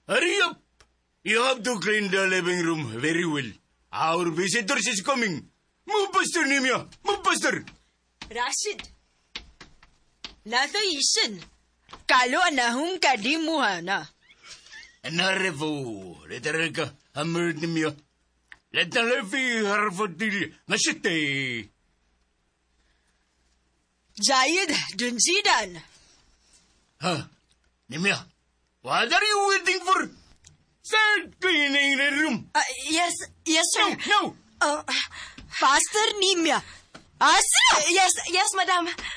Hurry up. You have to clean the living room very well. Our visitors is coming. Move faster, Nimya. Move faster. Rashid. Lato isin. Kalo anahum kadimuhana. Anarefo. Letareka. Hammer, Nimya. Letalefi harfatil. Nasite. Jayid dunjidan. Huh? Nimya, what are you waiting for? Start cleaning the room. Yes, sir. No. Faster, Nimya. Yes, madam.